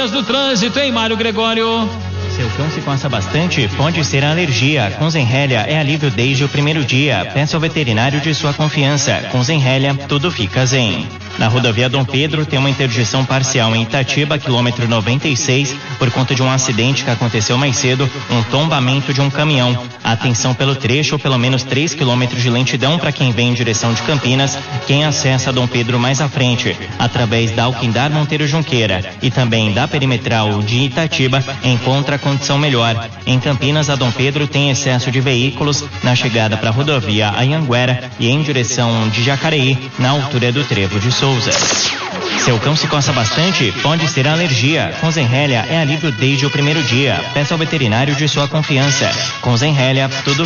Dicas do trânsito em Mário Gregório. Seu cão se coça bastante? Pode ser a alergia. Com Zenrelia é alívio desde o primeiro dia. Peça ao veterinário de sua confiança. Com Zenrelia, tudo fica zen. Na rodovia Dom Pedro tem uma interdição parcial em Itatiba, quilômetro 96, por conta de um acidente que aconteceu mais cedo, um tombamento de um caminhão. Atenção pelo trecho, pelo menos 3 quilômetros de lentidão para quem vem em direção de Campinas, quem acessa Dom Pedro mais à frente, através da Alquindar Monteiro Junqueira e também da perimetral de Itatiba, encontra condição melhor. Em Campinas, a Dom Pedro tem excesso de veículos na chegada para a rodovia Anhanguera e em direção de Jacareí, na altura do Trevo de Souza. Seu cão se coça bastante? Pode ser a alergia. Com Zenrelia é alívio desde o primeiro dia. Peça ao veterinário de sua confiança. Com Zenrelia, tudo